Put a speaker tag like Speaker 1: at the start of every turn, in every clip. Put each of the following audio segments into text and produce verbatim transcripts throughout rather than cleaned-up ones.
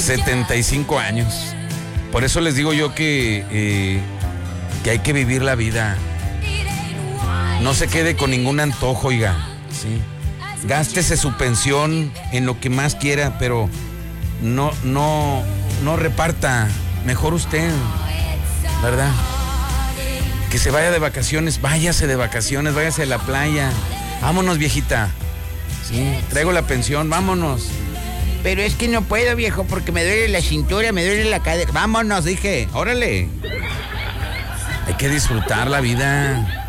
Speaker 1: setenta y cinco años. Por eso les digo yo que, eh, que hay que vivir la vida. No se quede con ningún antojo, oiga. ¿Sí? Gástese su pensión en lo que más quiera, pero no, no, no reparta. Mejor usted, ¿verdad? Que se vaya de vacaciones, váyase de vacaciones, váyase a la playa. Vámonos, viejita. Sí, traigo la pensión, vámonos.
Speaker 2: Pero es que no puedo, viejo, porque me duele la cintura, me duele la cadera.
Speaker 1: Vámonos, dije, órale. Hay que disfrutar la vida.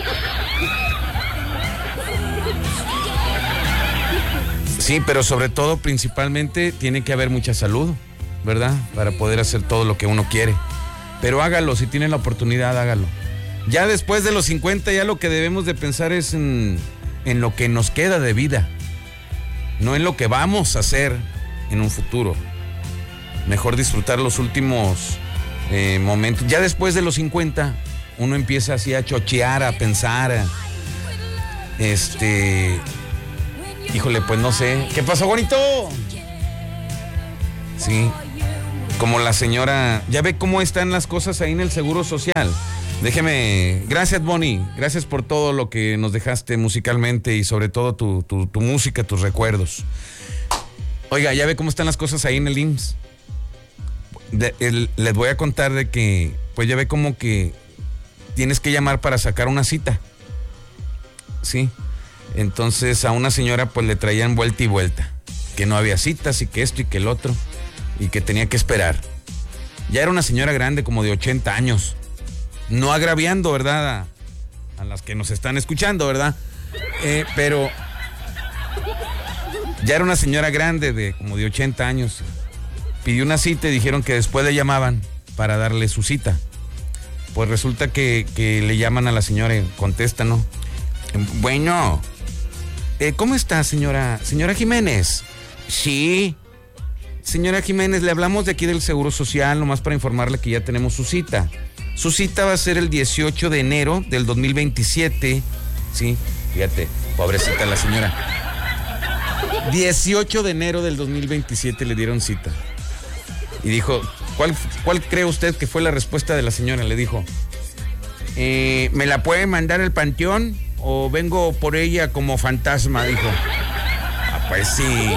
Speaker 1: Sí, pero sobre todo, principalmente, tiene que haber mucha salud, ¿verdad? Para poder hacer todo lo que uno quiere. Pero hágalo, si tiene la oportunidad, hágalo. Ya después de los cincuenta, ya lo que debemos de pensar es en, en lo que nos queda de vida. No en lo que vamos a hacer en un futuro. Mejor disfrutar los últimos eh, momentos. Ya después de los cincuenta, uno empieza así a chochear, a pensar. A, este... Híjole, pues no sé. ¿Qué pasó, bonito? Sí. Como la señora... Ya ve cómo están las cosas ahí en el Seguro Social. Déjeme... Gracias, Bonnie. Gracias por todo lo que nos dejaste musicalmente y sobre todo tu, tu, tu música, tus recuerdos. Oiga, ya ve cómo están las cosas ahí en el I M S S. De, el, les voy a contar de que... Pues ya ve como que tienes que llamar para sacar una cita. Sí. Entonces a una señora pues le traían vuelta y vuelta. Que no había citas y que esto y que el otro. Y que tenía que esperar. Ya era una señora grande, como de ochenta años. No agraviando, ¿verdad? A, a las que nos están escuchando, ¿verdad? Eh, pero ya era una señora grande, de como de ochenta años. Pidió una cita y dijeron que después le llamaban para darle su cita. Pues resulta que, que le llaman a la señora y contesta, ¿no? Bueno, eh, ¿cómo está, señora? Señora Jiménez. Sí. Señora Jiménez, le hablamos de aquí del Seguro Social, nomás para informarle que ya tenemos su cita. Su cita va a ser el dieciocho de enero del dos mil veintisiete. Sí, fíjate, pobrecita la señora. dieciocho de enero del dos mil veintisiete le dieron cita. Y dijo, ¿cuál, cuál cree usted que fue la respuesta de la señora? Le dijo, eh, ¿me la puede mandar al panteón o vengo por ella como fantasma? Dijo. Ah, pues sí.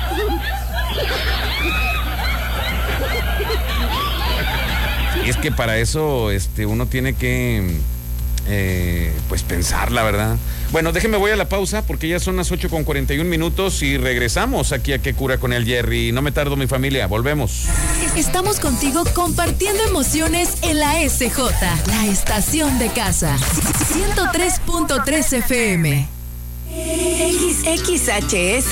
Speaker 1: Y es que para eso este, uno tiene que eh, pues pensar, la verdad. Bueno, déjenme, voy a la pausa porque ya son las ocho con cuarenta y un minutos y regresamos aquí a Qué Cura con el Jerry. No me tardo, mi familia, volvemos.
Speaker 3: Estamos contigo compartiendo emociones en la S J, la estación de casa. ciento tres punto tres F M. X H S